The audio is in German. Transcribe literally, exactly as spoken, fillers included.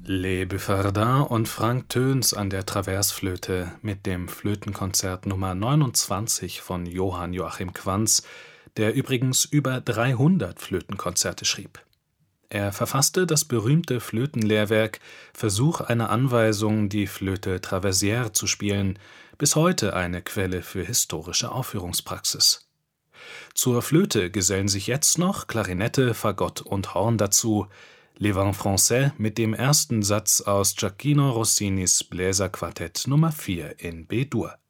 Les Buffardins und Frank Töns an der Traversflöte mit dem Flötenkonzert Nummer neunundzwanzig von Johann Joachim Quanz, der übrigens über dreihundert Flötenkonzerte schrieb. Er verfasste das berühmte Flötenlehrwerk Versuch einer Anweisung, die Flöte traversière zu spielen, bis heute eine Quelle für historische Aufführungspraxis. Zur Flöte gesellen sich jetzt noch Klarinette, Fagott und Horn dazu, Les Vents Français mit dem ersten Satz aus Gioachino Rossinis Bläserquartett Nummer vier in B-Dur.